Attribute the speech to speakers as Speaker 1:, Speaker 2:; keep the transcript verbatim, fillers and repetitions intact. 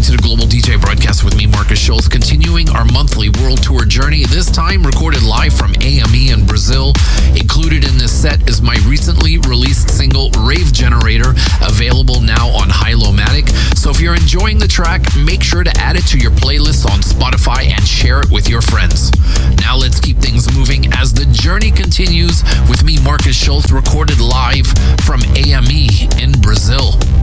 Speaker 1: to the Global D J Broadcast with me, Marcus Schultz, continuing our monthly world tour journey, this time recorded live from A M E in Brazil. Included in this set is my recently released single, Rave Generator, available now on Hi-Lo-Matic. So if you're enjoying the track, make sure to add it to your playlist on Spotify and share it with your friends. Now let's keep things moving as the journey continues with me, Marcus Schultz, recorded live from A M E in Brazil.